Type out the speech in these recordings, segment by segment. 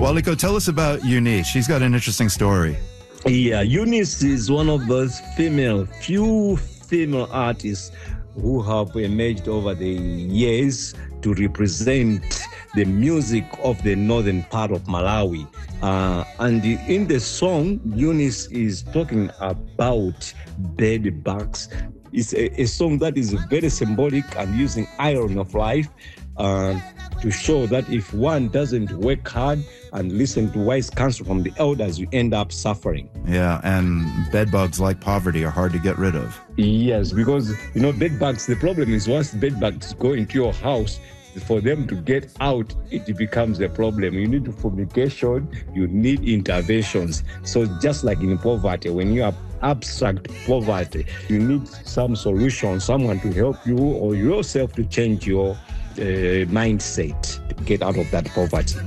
Waliko, tell us about Eunice. She's got an interesting story. Yeah, Eunice is one of those few female artists who have emerged over the years to represent the music of the northern part of Malawi. And in the song, Eunice is talking about bed bugs. It's a song that is very symbolic and using irony of life to show that if one doesn't work hard and listen to wise counsel from the elders, you end up suffering. Yeah, and bed bugs, like poverty, are hard to get rid of. Yes, because, bed bugs, the problem is once bed bugs go into your house, for them to get out, it becomes a problem. You need fumigation, you need interventions. So just like in poverty, when you have abstract poverty, you need some solution, someone to help you or yourself to change your mindset to get out of that poverty.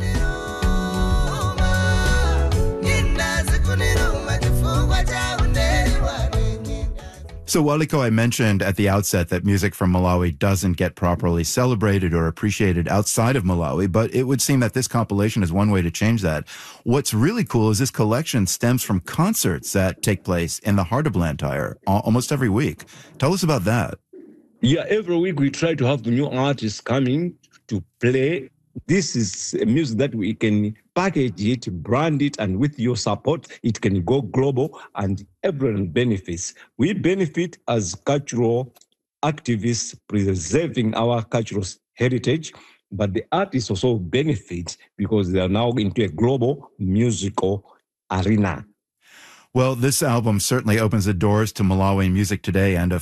So, Waliko, I mentioned at the outset that music from Malawi doesn't get properly celebrated or appreciated outside of Malawi, but it would seem that this compilation is one way to change that. What's really cool is this collection stems from concerts that take place in the heart of Blantyre almost every week. Tell us about that. Yeah, every week we try to have new artists coming to play. This is music that we can package it, brand it, and with your support, it can go global and everyone benefits. We benefit as cultural activists preserving our cultural heritage, but the artists also benefit because they are now into a global musical arena. Well, this album certainly opens the doors to Malawian music today and a